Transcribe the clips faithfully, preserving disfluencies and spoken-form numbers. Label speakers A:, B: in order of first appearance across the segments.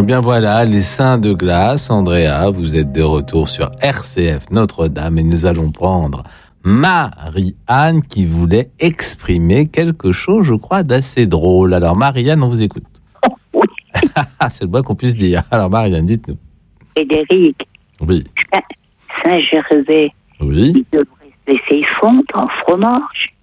A: Eh bien voilà, les seins de glace, Andrea, vous êtes de retour sur R C F Notre-Dame et nous allons prendre Marie-Anne qui voulait exprimer quelque chose, je crois, d'assez drôle. Alors Marie-Anne, on vous écoute.
B: Oui.
A: C'est le moins qu'on puisse dire. Alors Marie-Anne, dites-nous.
B: Frédéric.
A: Oui.
B: Saint-Gervais.
A: Oui.
B: Il devrait se laisser fondre en fromage.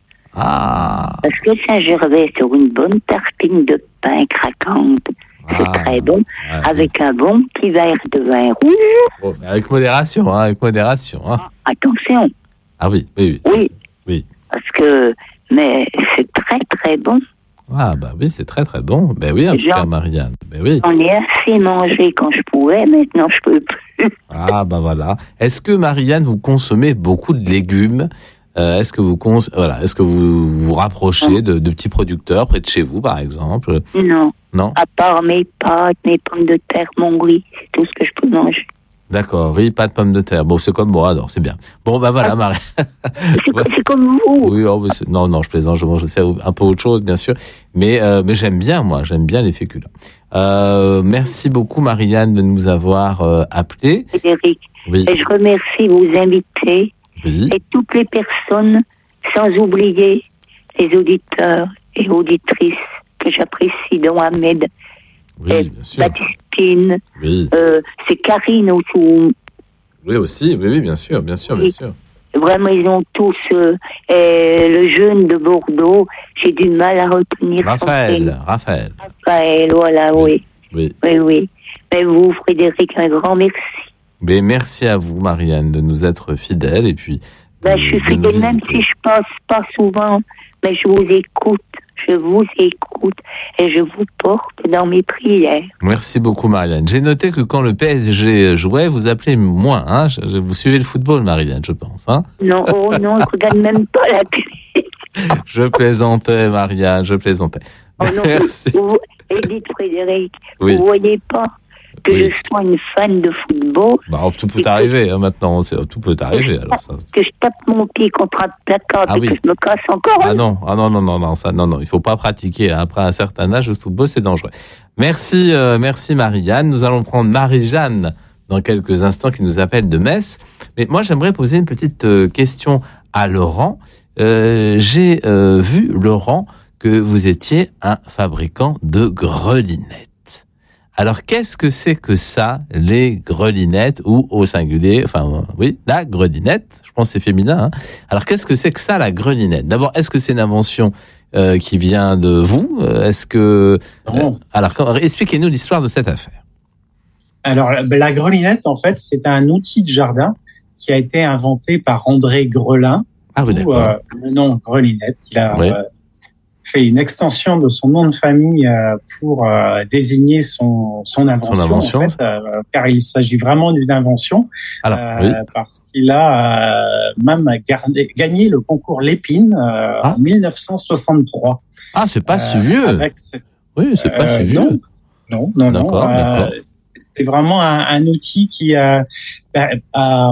A: Ah.
B: Parce que Saint-Gervais, sur une bonne tartine de pain craquante, c'est
A: Ah.
B: très bon.
A: Ah,
B: avec un bon petit verre de vin rouge.
A: bon, mais avec modération, hein, avec modération. Hein.
B: Attention.
A: Ah oui, oui,
B: Oui.
A: oui. Oui.
B: Parce que, mais c'est très très bon.
A: Ah bah oui, c'est très très bon. Ben oui, en tout cas, Marianne. Ben oui.
B: J'en ai assez mangé quand je pouvais, maintenant je peux plus.
A: Ah bah voilà. Est-ce que Marianne, vous consommez beaucoup de légumes? euh, Est-ce que vous cons... voilà, est-ce que vous vous rapprochez de, de petits producteurs près de chez vous, par exemple?
B: Non.
A: Non.
B: À part mes pâtes, mes pommes de terre, mon riz, c'est tout ce que je peux manger.
A: D'accord, riz, pas de pommes de terre. Bon, c'est comme moi, alors c'est bien. Bon, bah voilà, Marie.
B: C'est, ouais. c'est comme vous.
A: Oui, oh, c'est... non, non, je plaisante, je mange aussi un peu autre chose, bien sûr. Mais, euh, mais j'aime bien, moi, j'aime bien les féculents. Euh, merci beaucoup, Marianne, de nous avoir euh, appelés.
B: Frédéric,
A: oui.
B: Et je remercie vos invités
A: oui.
B: et toutes les personnes, sans oublier les auditeurs et auditrices que j'apprécie, dont Ahmed.
A: Oui, bien sûr.
B: Baptistine,
A: oui.
B: euh, c'est Karine autour.
A: Oui, aussi, oui, oui, bien sûr, bien sûr, bien sûr.
B: Vraiment, ils ont tous, euh, euh, le jeune de Bordeaux, j'ai du mal à retenir
A: Raphaël,
B: son
A: Raphaël.
B: Raphaël, voilà, oui.
A: Oui.
B: Oui, oui. Mais vous, Frédéric, un grand merci.
A: Mais merci à vous, Marianne, de nous être fidèles et puis.
B: Ben, de, je suis fidèle, même si je passe pas souvent, mais je vous écoute. Je vous écoute et je vous porte dans mes prières.
A: Merci beaucoup, Marianne. J'ai noté que quand le P S G jouait, vous appelez moins. Hein, vous suivez le football, Marianne, je pense. Hein
B: non, oh non, je regarde même pas la télé.
A: Je plaisantais, Marianne, je plaisantais.
B: Oh non, Merci. Vous, et dites, Frédéric,
A: oui.
B: vous voyez pas que oui. je sois une fan de football.
A: Bah, tout peut arriver, hein, maintenant. Tout peut arriver. Alors, ça,
B: que je tape mon pied contre un placard ah, et oui. que je me casse encore.
A: Ah non, ah non, non, non, non, ça, non, non, il faut pas pratiquer. Après un certain âge, le football, c'est dangereux. Merci, euh, merci Marie-Anne. Nous allons prendre Marie-Jeanne dans quelques instants qui nous appelle de Metz. Mais moi, j'aimerais poser une petite euh, question à Laurent. Euh, j'ai euh, vu, Laurent, que vous étiez un fabricant de grelinettes. Alors, qu'est-ce que c'est que ça, les grelinettes, ou au singulier, enfin, oui, la grelinette, je pense que c'est féminin. Hein. Alors, qu'est-ce que c'est que ça, la grelinette? D'abord, est-ce que c'est une invention euh, qui vient de vous? Est-ce que... Euh, alors, expliquez-nous l'histoire de cette affaire.
C: Alors, la grelinette, en fait, c'est un outil de jardin qui a été inventé par André Grelin.
A: Ah oui, d'accord.
C: Euh, le nom grelinette, il a...
A: Oui.
C: Euh, fait une extension de son nom de famille euh, pour euh, désigner son son invention,
A: son invention.
C: En fait, euh, car il s'agit vraiment d'une invention.
A: Alors,
C: euh,
A: oui.
C: Parce qu'il a euh, même gardé, gagné le concours Lépine euh, ah. en dix-neuf cent soixante-trois.
A: Ah, c'est pas euh, si vieux. Avec cette...
C: Oui, c'est pas euh, si vieux. Non, non, non.
A: D'accord,
C: non.
A: d'accord.
C: Euh, c'est vraiment un, un outil qui a, a,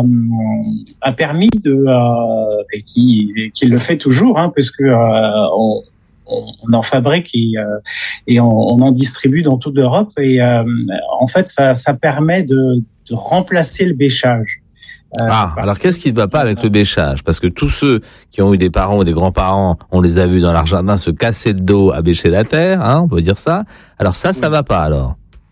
C: a permis de euh, et qui qui le fait toujours, hein, puisque euh, on on en fabrique et, euh, et on, on en distribue dans toute l'Europe. Et euh, en fait, ça, ça permet de, de remplacer le bêchage.
A: Euh, ah, alors qu'est-ce qui ne va pas avec le bêchage? Parce que tous ceux qui ont eu des parents ou des grands-parents, on les a vus dans leur jardin se casser le dos à bêcher la terre, hein, on peut dire ça. Alors ça, ça ne oui. va pas alors?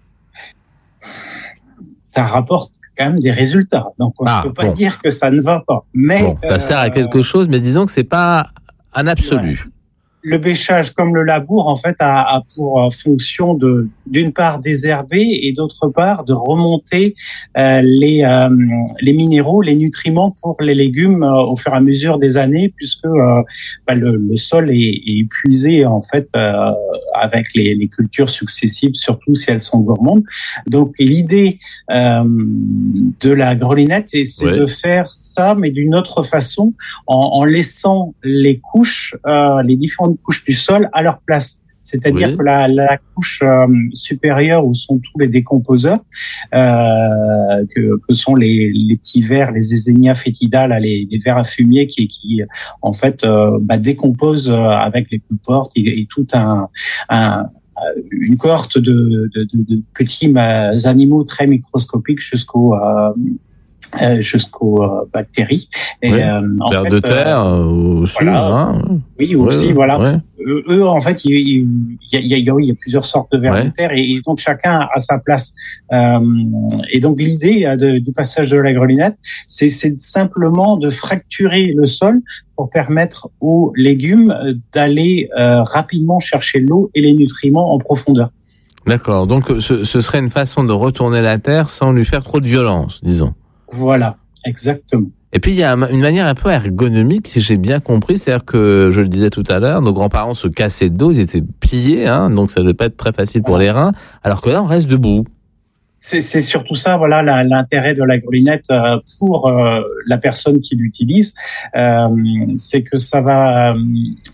C: Ça rapporte quand même des résultats. Donc on ne ah, peut pas bon. dire que ça ne va pas. Mais
A: bon, ça euh, sert à quelque chose, mais disons que c'est pas un absolu.
C: Ouais. Le bêchage, comme le labour, en fait, a, a pour fonction de, d'une part, désherber et d'autre part, de remonter euh, les euh, les minéraux, les nutriments pour les légumes euh, au fur et à mesure des années, puisque euh, bah, le, le sol est, est épuisé en fait euh, avec les, les cultures successives, surtout si elles sont gourmandes. Donc, l'idée euh, de la grelinette, c'est ouais. de faire ça, mais d'une autre façon, en, en laissant les couches, euh, les différentes couches du sol à leur place. C'est-à-dire oui. que la, la couche euh, supérieure où sont tous les décomposeurs, euh, que, que sont les, les petits vers, les Eisenia foetida, là, les, les vers à fumier qui, qui en fait, euh, bah, décomposent avec les coups de porte et, et tout un, un une cohorte de, de, de, de petits animaux très microscopiques jusqu'aux euh, Euh, jusqu'aux euh, bactéries.
A: Et, oui. euh, en Vers fait, de terre euh, aussi.
C: Voilà.
A: Hein.
C: Oui, aussi,
A: ouais,
C: voilà.
A: Ouais.
C: Eux, eux, en fait, il y, y, y, y, il y a plusieurs sortes de vers ouais. de terre et, et donc chacun a sa place. Euh, et donc l'idée de, du passage de la grelinette, c'est, c'est simplement de fracturer le sol pour permettre aux légumes d'aller euh, rapidement chercher l'eau et les nutriments en profondeur.
A: D'accord. Donc ce, ce serait une façon de retourner la terre sans lui faire trop de violence, disons.
C: Voilà, exactement.
A: Et puis, il y a une manière un peu ergonomique, si j'ai bien compris. C'est-à-dire que, je le disais tout à l'heure, nos grands-parents se cassaient le dos, ils étaient pliés, hein, donc ça ne devait pas être très facile pour ouais. les reins, alors que là, on reste debout.
C: C'est, c'est surtout ça, voilà, la, l'intérêt de la grelinette euh, pour euh, la personne qui l'utilise, euh, c'est que ça va... Euh,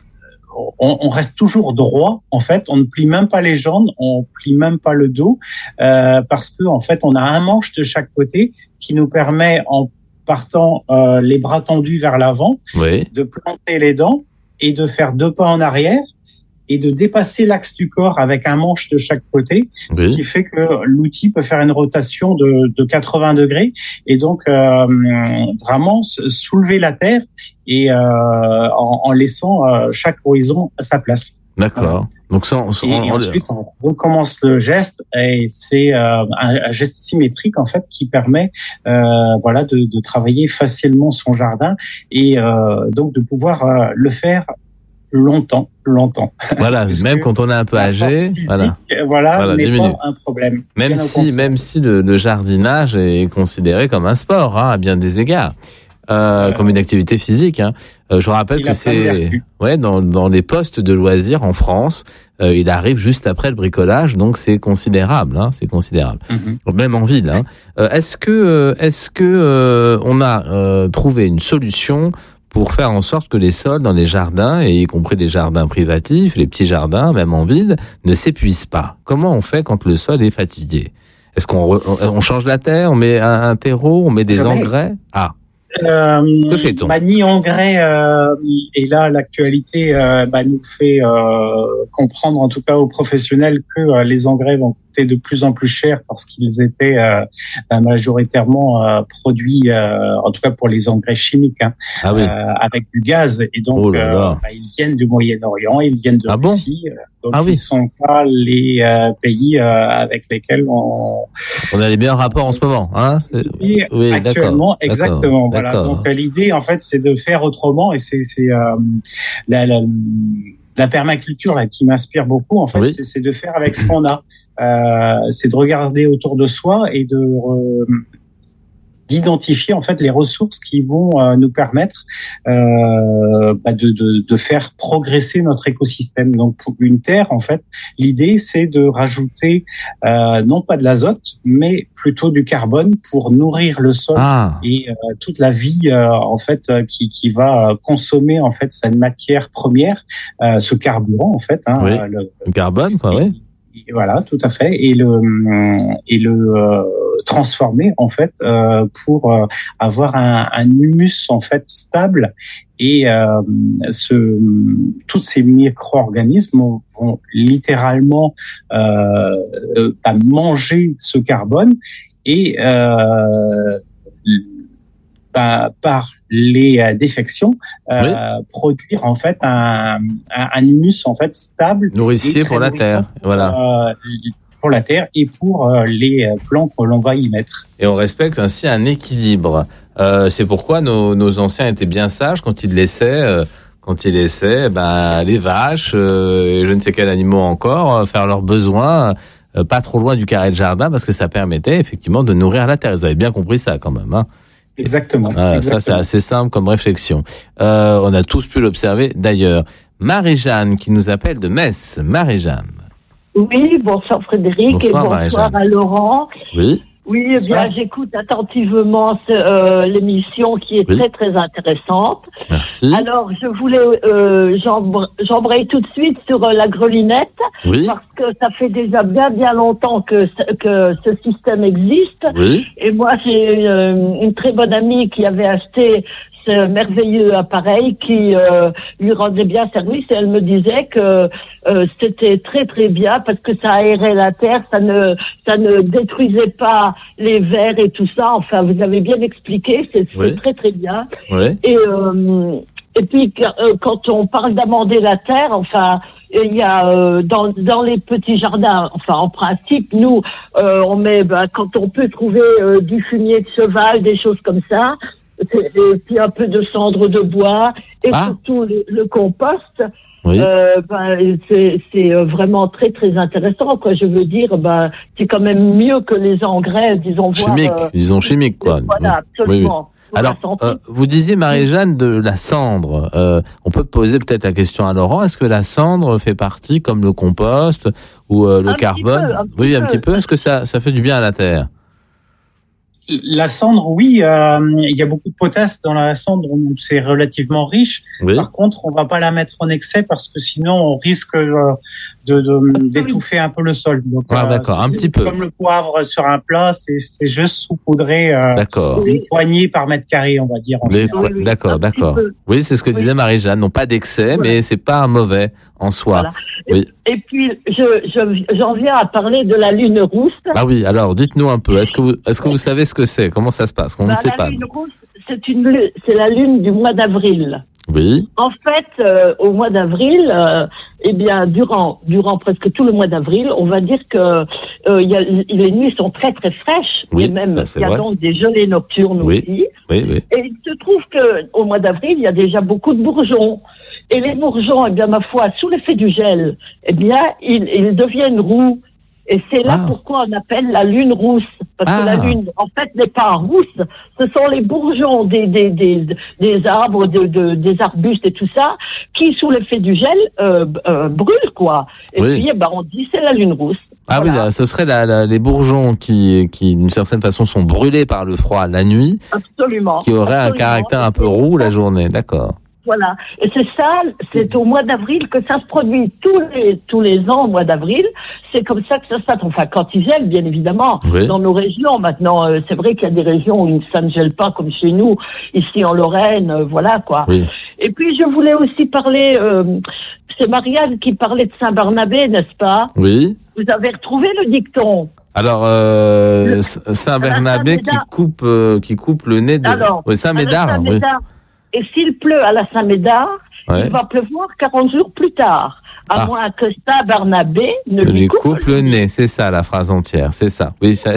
C: on, on reste toujours droit, en fait. On ne plie même pas les jambes, on plie même pas le dos, euh, parce que en fait, on a un manche de chaque côté qui nous permet, en partant euh, les bras tendus vers l'avant,
A: oui.
C: de planter les dents et de faire deux pas en arrière et de dépasser l'axe du corps avec un manche de chaque côté, oui. ce qui fait que l'outil peut faire une rotation de, de quatre-vingts degrés et donc euh, vraiment soulever la terre et euh, en, en laissant euh, chaque horizon à sa place.
A: D'accord. Voilà. Donc ça, on,
C: et, on, et ensuite on recommence le geste et c'est euh, un, un geste symétrique en fait qui permet euh, voilà de, de travailler facilement son jardin et euh, donc de pouvoir euh, le faire longtemps, longtemps.
A: Voilà, même quand on est un peu âgé,
C: physique,
A: voilà,
C: voilà, voilà n'est pas un problème.
A: Même bien si, même si le, le jardinage est considéré comme un sport, hein, à bien des égards, euh, euh, comme une activité physique. Hein. Euh, je rappelle que c'est, ouais, dans dans les postes de loisirs en France, euh, il arrive juste après le bricolage, donc c'est considérable, hein, c'est considérable. Mm-hmm. Même en ville. Hein. Euh, est-ce que, est-ce que euh, on a euh, trouvé une solution pour faire en sorte que les sols dans les jardins, et y compris les jardins privatifs, les petits jardins, même en ville, ne s'épuisent pas? Comment on fait quand le sol est fatigué? Est-ce qu'on re, on change la terre, on met un, un terreau, on met des Jamais. engrais? Ah,
C: euh, que fait-on? Bah, ni engrais, euh, et là l'actualité euh, bah, nous fait euh, comprendre, en tout cas aux professionnels, que euh, les engrais vont coûter de plus en plus cher parce qu'ils étaient euh, majoritairement euh, produits, euh, en tout cas pour les engrais chimiques, hein,
A: ah oui.
C: euh, avec du gaz. Et donc,
A: oh là là.
C: Euh, bah, ils viennent du Moyen-Orient, ils viennent de
A: ah
C: Russie.
A: Bon
C: donc,
A: ah
C: ils
A: oui.
C: sont pas les euh, pays euh, avec lesquels on...
A: On a les meilleurs rapports en ce moment, hein?
C: Oui, oui, actuellement, d'accord. exactement. D'accord. Voilà. Donc, l'idée, en fait, c'est de faire autrement et c'est, c'est euh, la, la, la permaculture là qui m'inspire beaucoup. En fait, oui. c'est, c'est de faire avec ce qu'on a. Euh, c'est de regarder autour de soi et de euh, d'identifier en fait les ressources qui vont euh, nous permettre euh, bah de, de, de faire progresser notre écosystème. Donc pour une terre, en fait, l'idée c'est de rajouter euh, non pas de l'azote, mais plutôt du carbone pour nourrir le sol
A: ah.
C: et euh, toute la vie euh, en fait euh, qui, qui va consommer en fait cette matière première, euh, ce carburant en fait. Hein,
A: oui.
C: le,
A: le carbone, quoi,
C: et,
A: oui.
C: Et voilà, tout à fait, et le et le euh, transformer en fait euh, pour euh, avoir un, un humus en fait stable et euh, ce tous ces micro-organismes vont littéralement euh, euh, manger ce carbone et euh, bah, par les euh, défections euh, oui. produire en fait un, un, un humus en fait stable,
A: nourricier pour la terre,
C: pour,
A: voilà.
C: Euh, pour la terre et pour euh, les plants que l'on va y mettre.
A: Et on respecte ainsi un équilibre. Euh, c'est pourquoi nos, nos anciens étaient bien sages quand ils laissaient, euh, quand ils laissaient, ben les vaches euh, et je ne sais quels animaux encore euh, faire leurs besoins. Euh, pas trop loin du carré de jardin parce que ça permettait effectivement de nourrir la terre. Vous avez bien compris ça quand même, hein.
C: Exactement,
A: ah,
C: exactement.
A: Ça, c'est assez simple comme réflexion. Euh, on a tous pu l'observer d'ailleurs. Marie-Jeanne qui nous appelle de Metz. Marie-Jeanne.
D: Oui, bonsoir Frédéric bonsoir, et bonsoir Marie-Jeanne. À Laurent.
A: Oui.
D: Oui, eh bien, j'écoute attentivement ce, euh, l'émission qui est oui. très, très intéressante.
A: Merci.
D: Alors, je voulais, euh, j'embraye tout de suite sur euh, la grelinette,
A: oui.
D: parce que ça fait déjà bien, bien longtemps que, que ce système existe.
A: Oui.
D: Et moi, j'ai euh, une très bonne amie qui avait acheté ce merveilleux appareil qui euh, lui rendait bien service. Et elle me disait que euh, c'était très très bien parce que ça aérait la terre, ça ne ça ne détruisait pas les vers et tout ça. Enfin, vous avez bien expliqué, c'est, c'est oui. très très bien.
A: Oui.
D: Et euh, et puis euh, quand on parle d'amender la terre, enfin. Il y a euh, dans dans les petits jardins, enfin en principe, nous euh, on met ben, quand on peut trouver euh, du fumier de cheval, des choses comme ça, et puis un peu de cendre de bois et ah. surtout le, le compost. Oui. Euh, ben, c'est c'est vraiment très très intéressant, quoi. Je veux dire, ben c'est quand même mieux que les engrais, disons.
A: Chimiques,
D: euh,
A: disons chimiques, quoi.
D: Voilà, absolument.
A: Oui, oui. Alors, euh, vous disiez, Marie-Jeanne, de la cendre. Euh, on peut poser peut-être la question à Laurent. Est-ce que la cendre fait partie, comme le compost ou euh, le
D: un
A: carbone
D: petit peu, un petit
A: Oui,
D: peu.
A: un petit peu. Est-ce que ça, ça fait du bien à la terre ?
C: La cendre, oui, euh, il y a beaucoup de potasse dans la cendre, donc c'est relativement riche. Oui. Par contre, on va pas la mettre en excès parce que sinon on risque euh, de, de d'étouffer un peu le sol. Donc,
A: ah, d'accord,
C: euh,
A: un petit peu.
C: Comme le poivre sur un plat, c'est, c'est juste saupoudré. Euh,
A: d'accord.
C: Une poignée par mètre carré, on va dire. En
A: Les, oui, d'accord, d'accord. Oui, c'est ce que oui. disait Marie-Jeanne. Non, pas d'excès, voilà. Mais c'est pas mauvais en soi. Voilà. Oui.
D: Et, et puis, je, je, j'en viens à parler de la lune rousse.
A: Ah oui, alors dites-nous un peu. Est-ce que vous, est-ce que vous savez ce que c'est ? Comment ça se passe ? On bah, ne sait
D: la
A: pas.
D: La lune rousse, c'est une, c'est la lune du mois d'avril.
A: Oui.
D: En fait, euh, au mois d'avril, euh, eh bien, durant, durant presque tout le mois d'avril, on va dire que euh, y a, les nuits sont très très fraîches,
A: oui,
D: et même
A: ça,
D: il y a
A: vrai.
D: donc des gelées nocturnes
A: oui.
D: aussi.
A: Oui, oui.
D: Et il se trouve que au mois d'avril, il y a déjà beaucoup de bourgeons. Et les bourgeons, eh bien, ma foi, sous l'effet du gel, eh bien, ils, ils deviennent roux. Et c'est là ah. pourquoi on appelle la lune rousse. Parce ah. que la lune, en fait, n'est pas rousse. Ce sont les bourgeons des, des, des, des arbres, de, de, des arbustes et tout ça, qui, sous l'effet du gel, euh, euh, brûlent, quoi. Et oui. puis, eh ben, on dit c'est la lune rousse.
A: Ah voilà. Oui, là, ce serait la, la, les bourgeons qui, qui, d'une certaine façon, sont brûlés par le froid la nuit.
D: Absolument.
A: Qui auraient
D: Absolument.
A: un caractère un peu roux la journée. D'accord.
D: Voilà. Et c'est ça, c'est au mois d'avril que ça se produit tous les, tous les ans au mois d'avril. C'est comme ça que ça se passe. Enfin, quand il gèle, bien évidemment, oui. Dans nos régions. Maintenant, euh, c'est vrai qu'il y a des régions où ça ne gèle pas comme chez nous, ici en Lorraine, euh, voilà, quoi.
A: Oui.
D: Et puis, je voulais aussi parler, euh, c'est Marianne qui parlait de Saint-Barnabé, n'est-ce pas?
A: Oui.
D: Vous avez retrouvé le dicton?
A: Alors, euh, Saint-Barnabé qui coupe, euh, qui coupe le nez de,
D: Alors,
A: oui, Saint-Médard, oui.
D: Et s'il pleut à la Saint-Médard, ouais. Il va pleuvoir quarante jours plus tard. À ah. moins que Saint-Barnabé ne lui coupe,
A: coupe le nez. C'est ça la phrase entière, c'est ça. Oui, ça,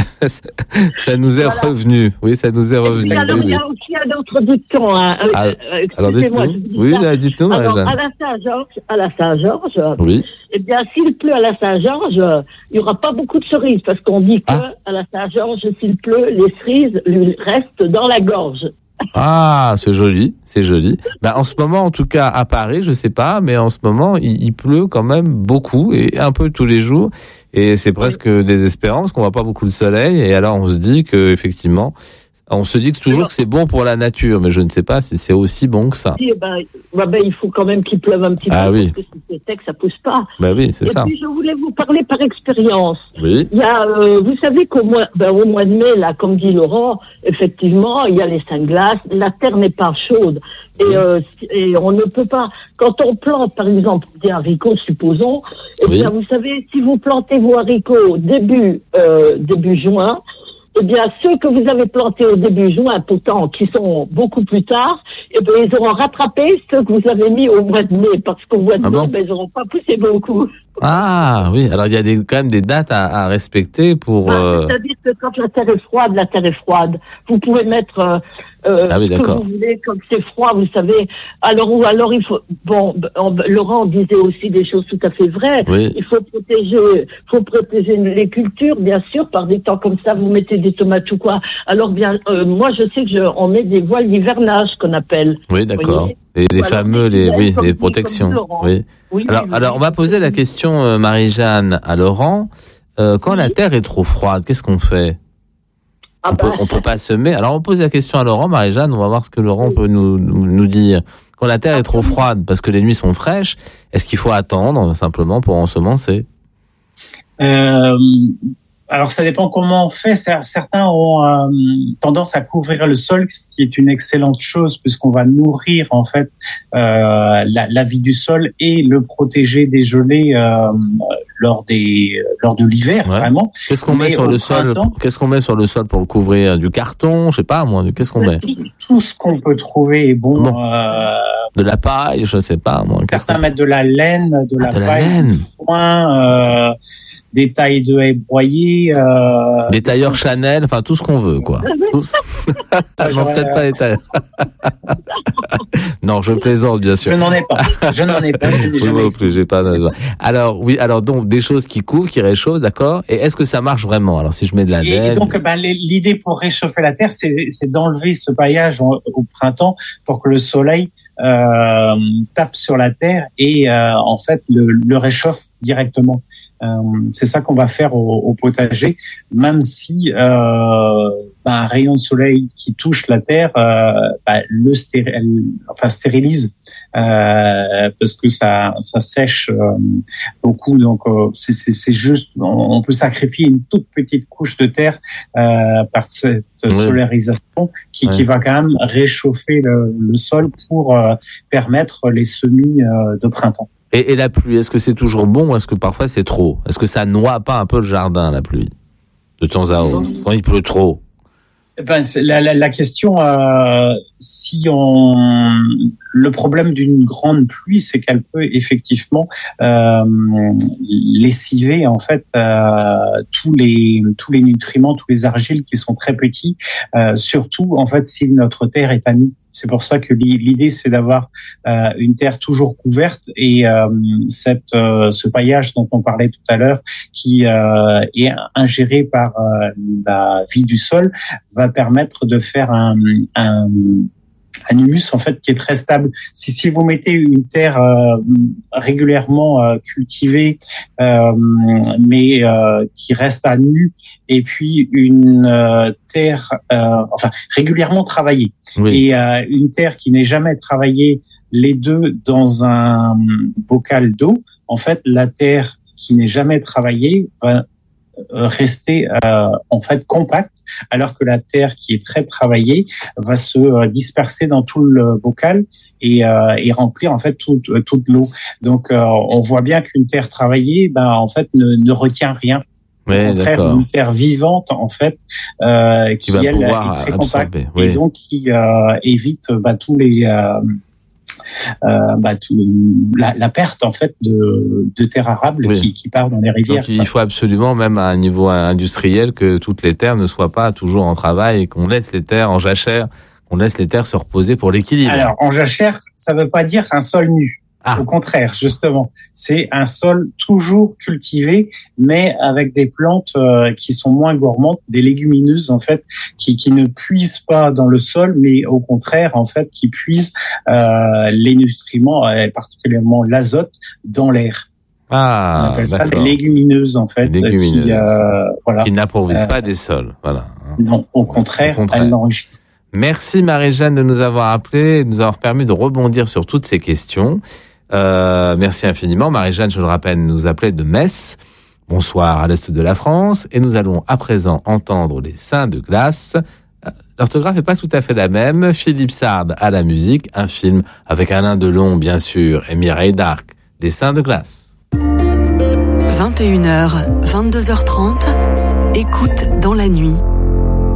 A: ça nous est voilà. revenu. Oui, ça nous est revenu.
D: Et puis, alors,
A: oui,
D: il y a aussi un autre dicton. Hein.
A: Ah, euh, excusez-moi. Oui, là, dites-nous,
D: alors, à la Saint-Georges, à la Saint-Georges,
A: oui.
D: Eh bien, s'il pleut à la Saint-Georges, il n'y aura pas beaucoup de cerises, parce qu'on dit que ah. à la Saint-Georges, s'il pleut, les cerises lui restent dans la gorge.
A: Ah, c'est joli, c'est joli. Ben, en ce moment, en tout cas, à Paris, je sais pas, mais en ce moment, il, il pleut quand même beaucoup et un peu tous les jours. Et c'est presque oui. désespérant parce qu'on voit pas beaucoup de soleil. Et alors, on se dit que, effectivement, on se dit que toujours que c'est bon pour la nature, mais je ne sais pas si c'est aussi bon que ça.
D: Si, ben, ben, ben, il faut quand même qu'il pleuve un petit
A: ah,
D: peu,
A: oui.
D: parce que si c'est sec, ça pousse pas.
A: Ben oui, c'est
D: et
A: ça.
D: Et puis, je voulais vous parler par expérience.
A: Oui.
D: Il y a, euh, vous savez qu'au mois, ben, au mois de mai, là, comme dit Laurent, effectivement, il y a les saints glaces, la terre n'est pas chaude. Et, oui. euh, et on ne peut pas, quand on plante, par exemple, des haricots, supposons, eh oui. bien, vous savez, si vous plantez vos haricots début, euh, début juin, eh bien, ceux que vous avez plantés au début juin, pourtant, qui sont beaucoup plus tard, eh bien, ils auront rattrapé ceux que vous avez mis au mois de mai, parce qu'au mois de ah mai, bon ben, ils n'auront pas poussé beaucoup.
A: Ah, oui. Alors, il y a des, quand même des dates à, à respecter pour...
D: Ah,
A: euh...
D: C'est-à-dire que quand la terre est froide, la terre est froide. Vous pouvez mettre... Euh, Euh,
A: ah oui,
D: ce que vous voulez, comme c'est froid, vous savez. Alors, ou alors, il faut, bon, on, Laurent disait aussi des choses tout à fait vraies.
A: Oui.
D: Il faut protéger, faut protéger les cultures, bien sûr, par des temps comme ça, vous mettez des tomates ou quoi. Alors, bien, euh, moi, je sais que je, on met des voiles d'hivernage, qu'on appelle.
A: Oui, d'accord. Et les voilà, fameux, les, oui, les protections. Oui. oui. Alors, oui, alors, on va poser la question, euh, Marie-Jeanne, à Laurent. Euh, quand oui. la terre est trop froide, qu'est-ce qu'on fait? On ah bah. peut, on peut pas semer. Alors, on pose la question à Laurent, Marie-Jeanne, on va voir ce que Laurent oui. peut nous, nous, nous dire. Quand la terre est trop froide, parce que les nuits sont fraîches, est-ce qu'il faut attendre, simplement, pour ensemencer?
C: euh, Alors, ça dépend comment on fait. Certains ont euh, tendance à couvrir le sol, ce qui est une excellente chose puisqu'on va nourrir en fait euh, la, la vie du sol et le protéger des gelées euh, lors des lors de l'hiver, ouais. Vraiment.
A: Qu'est-ce qu'on met sur le sol Qu'est-ce qu'on met sur le sol pour le couvrir? Du carton, je sais pas moi. Qu'est-ce qu'on met?
C: Tout ce qu'on peut trouver est bon. bon. Euh,
A: de la paille, je sais pas moi.
C: Certains mettent de la laine, de
A: ah,
C: la
A: de
C: paille,
A: la laine.
C: du foin. Euh, des tailles de haies broyées. Euh...
A: Des tailleurs Chanel, enfin tout ce qu'on veut, quoi. Tout... non, peut-être pas les tailleurs. non, je plaisante, bien sûr.
C: Je n'en ai pas. Je n'en ai pas. Je n'ai jamais
A: plus, j'ai pas besoin. Alors, oui, alors donc, des choses qui couvrent, qui réchauffent, d'accord. Et est-ce que ça marche vraiment? Alors, si je mets de la laine.
C: Et donc, ben, l'idée pour réchauffer la terre, c'est, c'est d'enlever ce paillage au, au printemps pour que le soleil euh, tape sur la terre et, euh, en fait, le, le réchauffe directement. Euh, c'est ça qu'on va faire au, au potager, même si euh, bah, un rayon de soleil qui touche la terre euh, bah, le stéri- enfin, stérilise euh, parce que ça, ça sèche euh, beaucoup. Donc euh, c'est, c'est, c'est juste, on, on peut sacrifier une toute petite couche de terre euh, par cette oui. solarisation qui, oui. qui va quand même réchauffer le, le sol pour euh, permettre les semis euh, de printemps.
A: Et, et la pluie, est-ce que c'est toujours bon ou est-ce que parfois c'est trop? Est-ce que ça noie pas un peu le jardin, la pluie, de temps à autre, quand il pleut trop?
C: Ben, c'est la, la, la question, euh, si on, le problème d'une grande pluie, c'est qu'elle peut effectivement euh, lessiver en fait euh, tous les tous les nutriments, tous les argiles qui sont très petits, euh, surtout en fait si notre terre est à nu. C'est pour ça que l'idée c'est d'avoir euh, une terre toujours couverte et euh, cette euh, ce paillage dont on parlait tout à l'heure qui euh, est ingéré par euh, la vie du sol va permettre de faire un, un un humus en fait qui est très stable. Si si vous mettez une terre euh, régulièrement euh, cultivée euh, mais euh, qui reste à nu et puis une euh, terre euh, enfin régulièrement travaillée oui. et euh, une terre qui n'est jamais travaillée, les deux dans un bocal d'eau, en fait la terre qui n'est jamais travaillée va rester euh, en fait compacte, alors que la terre qui est très travaillée va se euh, disperser dans tout le bocal et, euh, et remplir en fait toute, toute l'eau. Donc euh, on voit bien qu'une terre travaillée, ben en fait ne, ne retient rien.
A: Ouais,
C: au contraire,
A: d'accord.
C: Une terre vivante en fait euh, qui, qui elle est très compacte oui. et donc qui euh, évite bah, tous les euh, Euh, bah, tout, la, la perte en fait de, de terres arables oui. qui, qui part dans les rivières.
A: Donc, il faut absolument, même à un niveau industriel, que toutes les terres ne soient pas toujours en travail et qu'on laisse les terres en jachère, qu'on laisse les terres se reposer pour l'équilibre.
C: Alors, en jachère, ça ne veut pas dire un sol nu. Ah. Au contraire, justement, c'est un sol toujours cultivé, mais avec des plantes euh, qui sont moins gourmandes, des légumineuses en fait, qui, qui ne puisent pas dans le sol, mais au contraire en fait, qui puisent euh, les nutriments, et particulièrement l'azote, dans l'air.
A: Ah,
C: on appelle
A: d'accord.
C: ça les légumineuses en fait,
A: légumineuses.
C: qui euh, voilà,
A: qui n'appauvrissent
C: euh,
A: pas des sols, voilà.
C: Non, au contraire, au contraire. elles l'enrichissent.
A: Merci Marie-Jeanne de nous avoir appelés et de nous avoir permis de rebondir sur toutes ces questions. Euh, merci infiniment. Marie-Jeanne, je le rappelle, nous appelait de Metz. Bonsoir à l'est de la France. Et nous allons à présent entendre les Saints de glace. L'orthographe n'est pas tout à fait la même. Philippe Sard à la musique. Un film avec Alain Delon, bien sûr, et Mireille d'Arc. Les Saints de glace.
E: vingt et une heures, vingt-deux heures trente. Écoute dans la nuit.